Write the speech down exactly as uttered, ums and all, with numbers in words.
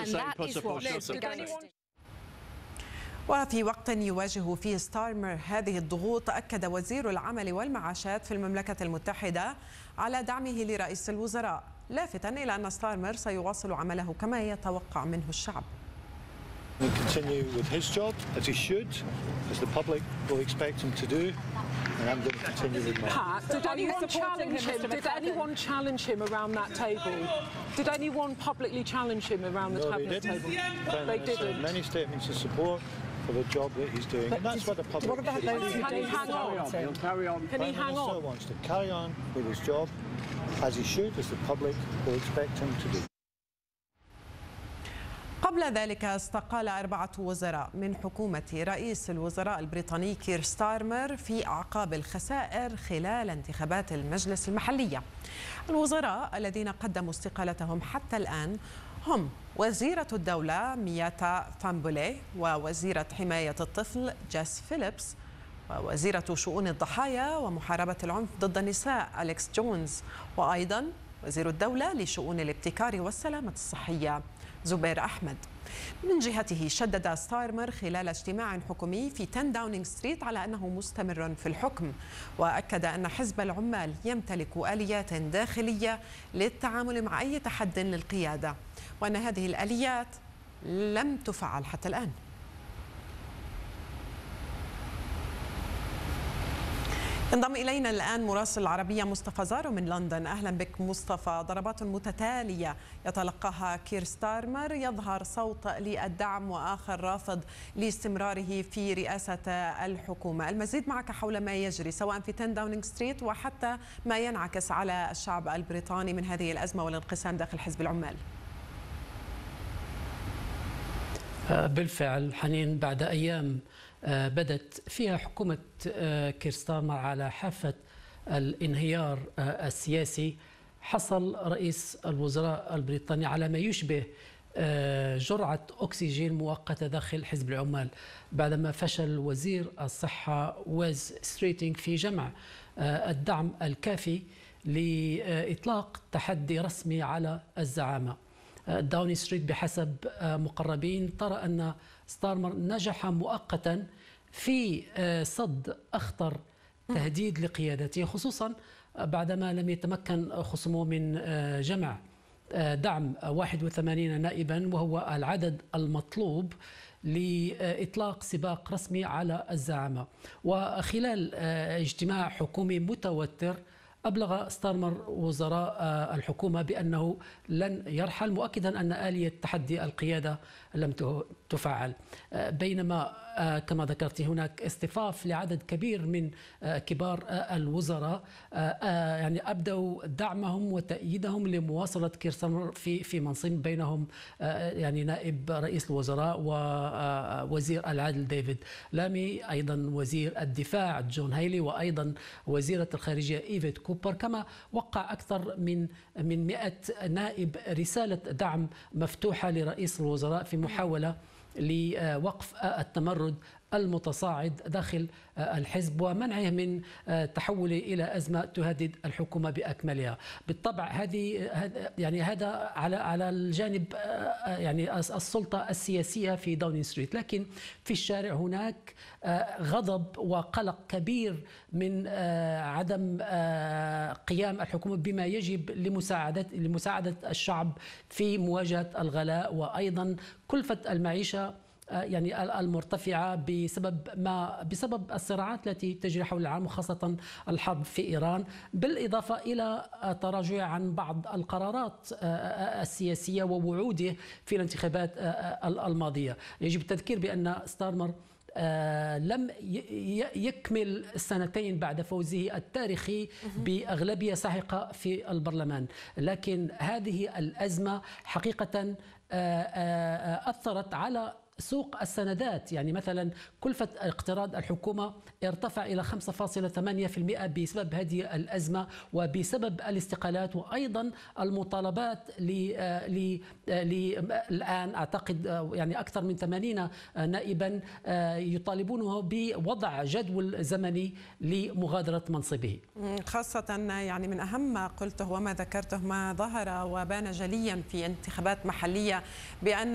وفي وقت يواجه فيه ستارمر هذه الضغوط، أكد وزير العمل والمعاشات في المملكة المتحدة على دعمه لرئيس الوزراء، لافتا إلى أن ستارمر سيواصل عمله كما يتوقع منه الشعب. And continue with his job as he should, as the public will expect him to do, and I'm going to continue with mine. Pat, did anyone challenge him? Did anyone challenge him around that table? Did anyone publicly challenge him around the no, cabinet they didn't. table? They didn't. Many statements of support for the job that he's doing, but and that's what the public. What about those who Can he hang on? He'll carry on. Can he hang on? Prime Minister wants to carry on with his job as he should, as the public will expect him to do. قبل ذلك استقال أربعة وزراء من حكومة رئيس الوزراء البريطاني كير ستارمر في أعقاب الخسائر خلال انتخابات المجلس المحلية. الوزراء الذين قدموا استقالتهم حتى الآن هم وزيرة الدولة مياتا فامبولي، ووزيرة حماية الطفل جيس فيليبس، ووزيرة شؤون الضحايا ومحاربة العنف ضد النساء أليكس جونز، وأيضا وزير الدولة لشؤون الابتكار والسلامة الصحية زبير أحمد. من جهته شدد ستارمر خلال اجتماع حكومي في عشرة داونينغ ستريت على أنه مستمر في الحكم، وأكد أن حزب العمال يمتلك آليات داخلية للتعامل مع أي تحد للقيادة، وأن هذه الآليات لم تفعل حتى الآن. انضم إلينا الآن مراسل العربية مصطفى زارو من لندن. أهلا بك مصطفى. ضربات متتالية يتلقاها كير ستارمر، يظهر صوت للدعم وآخر رافض لاستمراره في رئاسة الحكومة. المزيد معك حول ما يجري سواء في عشرة داونينغ ستريت وحتى ما ينعكس على الشعب البريطاني من هذه الأزمة والانقسام داخل حزب العمال. بالفعل حنين، بعد أيام بدت فيها حكومة كير ستارمر على حافة الانهيار السياسي، حصل رئيس الوزراء البريطاني على ما يشبه جرعة أكسجين مؤقتة داخل حزب العمال بعدما فشل وزير الصحة ويز ستريتينغ في جمع الدعم الكافي لإطلاق تحدي رسمي على الزعامة. داونينغ ستريت بحسب مقربين ترى أن ستارمر نجح مؤقتا في صد أخطر تهديد لقيادته، خصوصا بعدما لم يتمكن خصومه من جمع دعم واحد وثمانين نائبا، وهو العدد المطلوب لإطلاق سباق رسمي على الزعامة. وخلال اجتماع حكومي متوتر أبلغ ستارمر وزراء الحكومة بأنه لن يرحل، مؤكدا أن آلية تحدي القيادة لم تفعل، بينما كما ذكرت هناك اصطفاف لعدد كبير من كبار الوزراء يعني أبدوا دعمهم وتأييدهم لمواصلة كير ستارمر في في منصب، بينهم يعني نائب رئيس الوزراء ووزير العدل ديفيد لامي، أيضا وزير الدفاع جون هايلي، وأيضا وزيرة الخارجية إيفيت كوبر، كما وقع أكثر من من مئة نائب رسالة دعم مفتوحة لرئيس الوزراء في محاولة لوقف التمرد المتصاعد داخل الحزب ومنعه من تحوله إلى أزمة تهدد الحكومة بأكملها. بالطبع هذه يعني هذا على على الجانب يعني السلطة السياسية في داونينغ ستريت، لكن في الشارع هناك غضب وقلق كبير من عدم قيام الحكومة بما يجب لمساعدة لمساعدة الشعب في مواجهة الغلاء وأيضا كلفة المعيشة يعني المرتفعة بسبب ما بسبب الصراعات التي تجري حول العالم، وخاصة الحرب في إيران، بالإضافة إلى تراجع عن بعض القرارات السياسية ووعوده في الانتخابات الماضية. يجب التذكير بأن ستارمر لم يكمل سنتين بعد فوزه التاريخي بأغلبية ساحقة في البرلمان، لكن هذه الأزمة حقيقة أثرت على سوق السندات. يعني مثلا كلفة اقتراض الحكومة ارتفع إلى خمسة فاصلة ثمانية بالمئة بسبب هذه الأزمة وبسبب الاستقالات، وأيضا المطالبات ل الآن أعتقد يعني أكثر من ثمانين نائبا يطالبونه بوضع جدول زمني لمغادرة منصبه. خاصة يعني من أهم ما قلته وما ذكرته ما ظهر وبان جليا في انتخابات محلية بأن